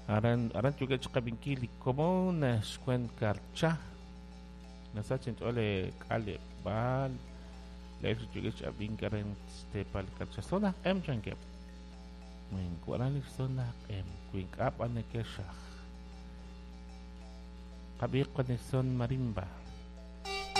aran chuga chqabinkili como na skwen karcha nasachin ole kale bal la chuga chabinkaran stepal karcha sona em changep min kuaran sona em kwink up an kesha kabiq kon son marimba